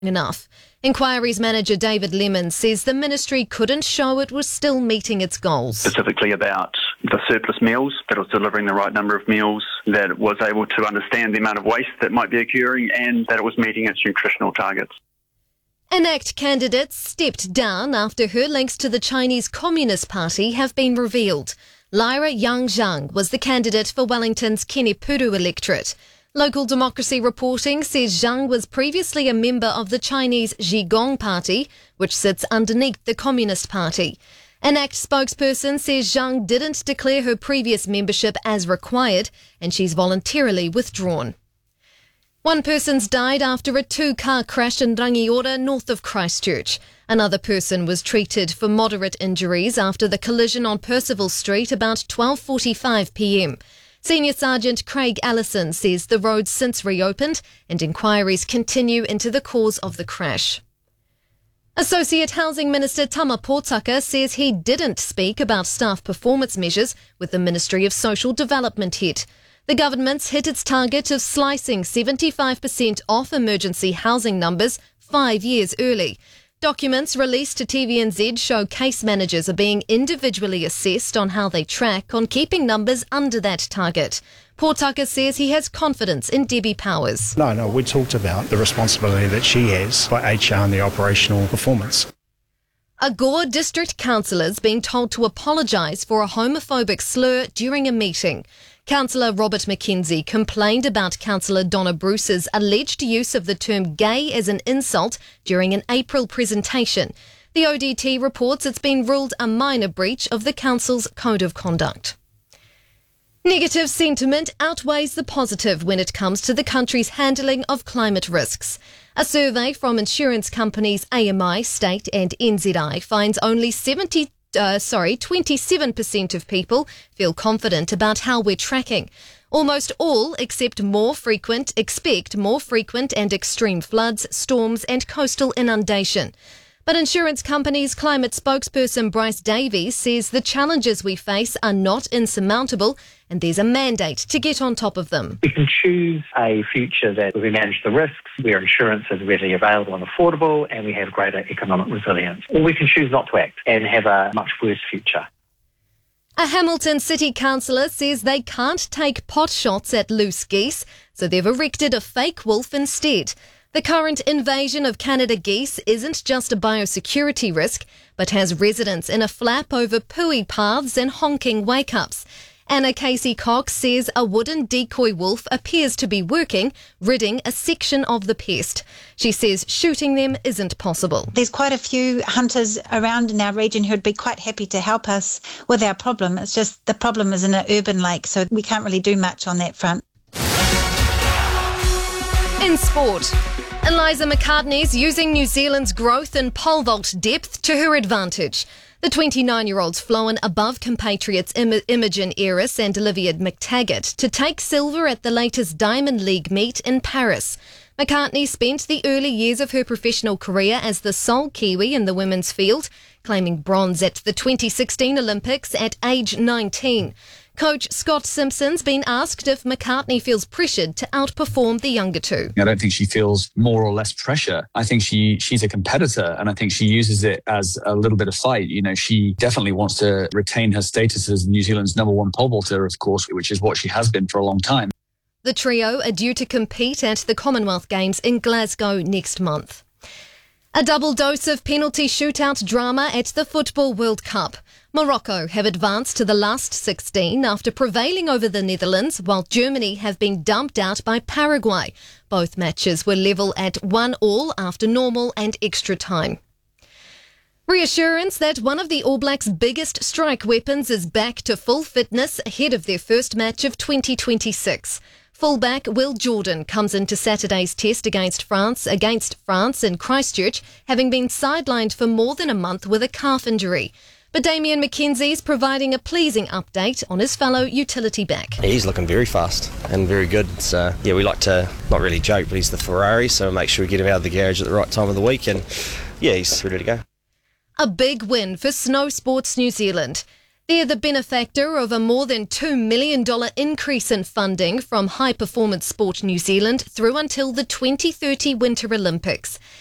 enough. Inquiries manager David Lemon says the ministry couldn't show it was still meeting its goals. Specifically about the surplus meals, that it was delivering the right number of meals, that it was able to understand the amount of waste that might be occurring, and that it was meeting its nutritional targets. An ACT candidate stepped down after her links to the Chinese Communist Party have been revealed. Lyra Yang Zhang was the candidate for Wellington's Kenepuru electorate. Local Democracy reporting says Zhang was previously a member of the Chinese Zhigong Party, which sits underneath the Communist Party. An ACT spokesperson says Zhang didn't declare her previous membership as required, and she's voluntarily withdrawn. One person's died after a two-car crash in Rangiora, north of Christchurch. Another person was treated for moderate injuries after the collision on Percival Street about 12:45 p.m. Senior Sergeant Craig Allison says the road's since reopened and inquiries continue into the cause of the crash. Associate Housing Minister Tama Potaka says he didn't speak about staff performance measures with the Ministry of Social Development head. The government's hit its target of slicing 75% off emergency housing numbers 5 years early. Documents released to TVNZ show case managers are being individually assessed on how they track on keeping numbers under that target. Potaka says he has confidence in Debbie Powers. No, we talked about the responsibility that she has by HR and the operational performance. A Gore district councillor's being told to apologise for a homophobic slur during a meeting. Councillor Robert McKenzie complained about Councillor Donna Bruce's alleged use of the term gay as an insult during an April presentation. The ODT reports it's been ruled a minor breach of the council's code of conduct. Negative sentiment outweighs the positive when it comes to the country's handling of climate risks. A survey from insurance companies AMI, State and NZI finds only 27% of people feel confident about how we're tracking. Almost all expect more frequent and extreme floods, storms and coastal inundation. But insurance companies' climate spokesperson Bryce Davies says the challenges we face are not insurmountable and there's a mandate to get on top of them. We can choose a future that we manage the risks, where insurance is readily available and affordable, and we have greater economic resilience. Or we can choose not to act and have a much worse future. A Hamilton City councillor says they can't take pot shots at loose geese, so they've erected a fake wolf instead. The current invasion of Canada geese isn't just a biosecurity risk, but has residents in a flap over pooey paths and honking wake-ups. Anna Casey-Cox says a wooden decoy wolf appears to be working, ridding a section of the pest. She says shooting them isn't possible. There's quite a few hunters around in our region who'd be quite happy to help us with our problem. It's just the problem is in an urban lake, so we can't really do much on that front. In sport, Eliza McCartney's using New Zealand's growth in pole vault depth to her advantage. The 29-year-old's flown above compatriots Imogen Eris and Olivia McTaggart to take silver at the latest Diamond League meet in Paris. McCartney spent the early years of her professional career as the sole Kiwi in the women's field, claiming bronze at the 2016 Olympics at age 19. Coach Scott Simpson's been asked if McCartney feels pressured to outperform the younger two. I don't think she feels more or less pressure. I think she's a competitor, and I think she uses it as a little bit of fight. You know, she definitely wants to retain her status as New Zealand's number one pole vaulter, of course, which is what she has been for a long time. The trio are due to compete at the Commonwealth Games in Glasgow next month. A double dose of penalty shootout drama at the Football World Cup. Morocco have advanced to the last 16 after prevailing over the Netherlands, while Germany have been dumped out by Paraguay. Both matches were level at 1-1 after normal and extra time. Reassurance that one of the All Blacks' biggest strike weapons is back to full fitness ahead of their first match of 2026. Fullback Will Jordan comes into Saturday's test against France in Christchurch, having been sidelined for more than a month with a calf injury. But Damien McKenzie's providing a pleasing update on his fellow utility back. He's looking very fast and very good. So, we like to not really joke, but he's the Ferrari, so make sure we get him out of the garage at the right time of the week. And, he's ready to go. A big win for Snow Sports New Zealand. They're the benefactor of a more than $2 million increase in funding from High Performance Sport New Zealand through until the 2030 Winter Olympics.